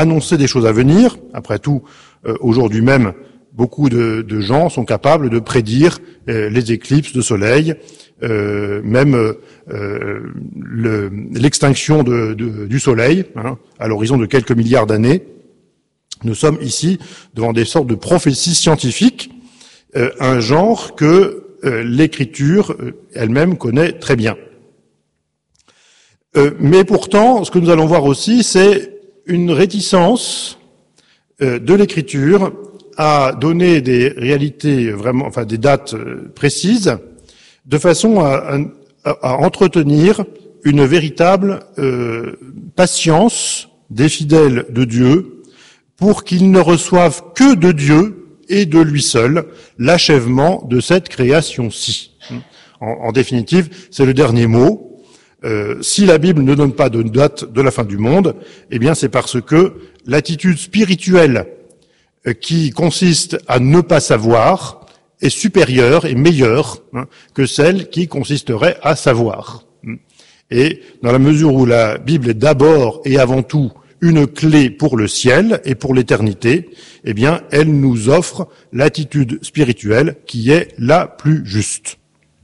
annoncer des choses à venir. Après tout, aujourd'hui même, beaucoup de gens sont capables de prédire les éclipses de soleil, même l'extinction du soleil, à l'horizon de quelques milliards d'années. Nous sommes ici devant des sortes de prophéties scientifiques, un genre que l'écriture elle-même connaît très bien. Mais pourtant, ce que nous allons voir aussi, c'est une réticence de l'écriture à donner des réalités vraiment, enfin des dates précises, de façon à entretenir une véritable patience des fidèles de Dieu, pour qu'ils ne reçoivent que de Dieu et de lui seul l'achèvement de cette création-ci. En définitive, c'est le dernier mot. Si la Bible ne donne pas de date de la fin du monde, eh bien c'est parce que l'attitude spirituelle qui consiste à ne pas savoir est supérieure et meilleure que celle qui consisterait à savoir. Et dans la mesure où la Bible est d'abord et avant tout une clé pour le ciel et pour l'éternité, eh bien elle nous offre l'attitude spirituelle qui est la plus juste.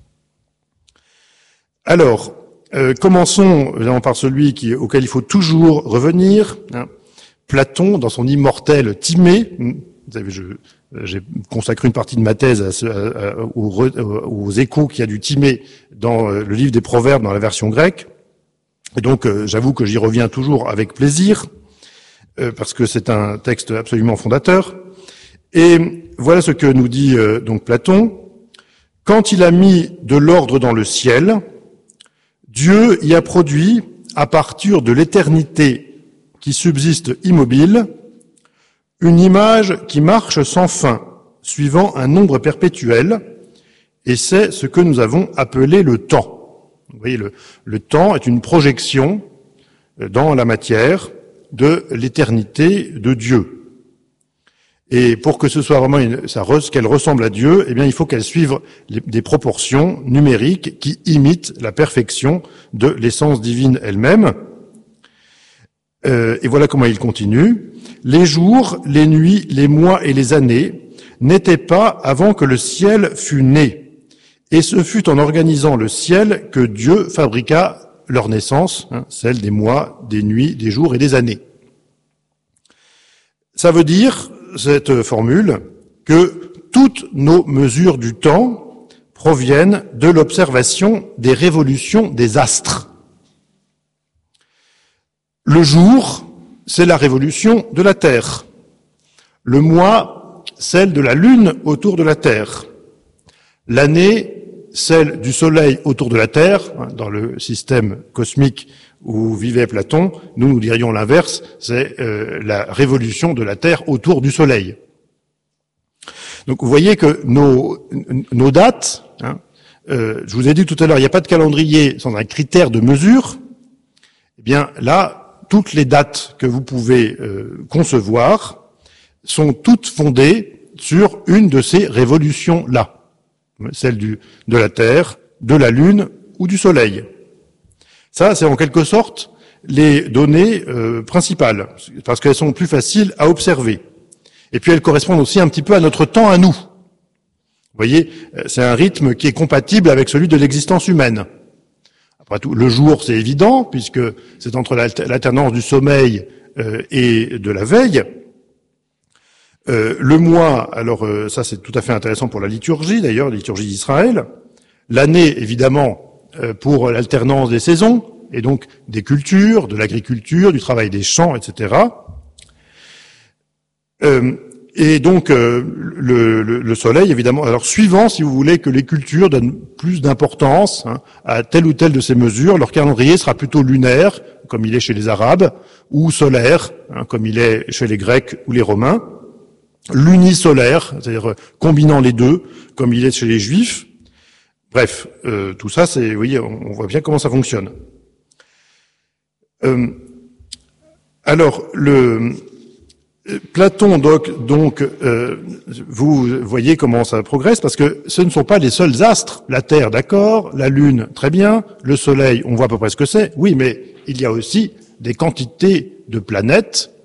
Alors, commençons par celui auquel il faut toujours revenir, Platon, dans son immortel Timée. Vous savez, j'ai consacré une partie de ma thèse aux échos qu'il y a du Timée dans le livre des Proverbes, dans la version grecque. Et donc, j'avoue que j'y reviens toujours avec plaisir, parce que c'est un texte absolument fondateur. Et voilà ce que nous dit donc Platon. Quand il a mis de l'ordre dans le ciel, Dieu y a produit, à partir de l'éternité qui subsiste immobile, une image qui marche sans fin, suivant un nombre perpétuel, et c'est ce que nous avons appelé le temps. Vous voyez, le temps est une projection dans la matière de l'éternité de Dieu. Et pour que ce soit vraiment qu'elle ressemble à Dieu, eh bien, il faut qu'elle suive des proportions numériques qui imitent la perfection de l'essence divine elle-même. Et voilà comment il continue. Les jours, les nuits, les mois et les années n'étaient pas avant que le ciel fût né. Et ce fut en organisant le ciel que Dieu fabriqua leur naissance, celle des mois, des nuits, des jours et des années. Ça veut dire, cette formule, que toutes nos mesures du temps proviennent de l'observation des révolutions des astres. Le jour, c'est la révolution de la Terre. Le mois, celle de la Lune autour de la Terre. L'année, celle du Soleil autour de la Terre. Dans le système cosmique où vivait Platon, nous dirions l'inverse, c'est la révolution de la Terre autour du Soleil. Donc vous voyez que nos dates, je vous ai dit tout à l'heure, il n'y a pas de calendrier sans un critère de mesure. Eh bien là, toutes les dates que vous pouvez concevoir sont toutes fondées sur une de ces révolutions-là, celle de la Terre, de la Lune ou du Soleil. Ça, c'est en quelque sorte les données principales, parce qu'elles sont plus faciles à observer. Et puis elles correspondent aussi un petit peu à notre temps à nous. Vous voyez, c'est un rythme qui est compatible avec celui de l'existence humaine. Après tout, le jour, c'est évident, puisque c'est entre l'alternance du sommeil et de la veille. Le mois, alors ça c'est tout à fait intéressant pour la liturgie, d'ailleurs, la liturgie d'Israël. L'année, évidemment, pour l'alternance des saisons, et donc des cultures, de l'agriculture, du travail des champs, etc. Et donc le soleil, évidemment, alors suivant, si vous voulez, que les cultures donnent plus d'importance à telle ou telle de ces mesures, leur calendrier sera plutôt lunaire, comme il est chez les Arabes, ou solaire, comme il est chez les Grecs ou les Romains, lunisolaire, c'est-à-dire combinant les deux, comme il est chez les Juifs. Bref, tout ça, c'est, vous voyez, on voit bien comment ça fonctionne. Alors, Platon, donc vous voyez comment ça progresse, parce que ce ne sont pas les seuls astres. La Terre, d'accord, la Lune, très bien, le Soleil, on voit à peu près ce que c'est. Oui, mais il y a aussi des quantités de planètes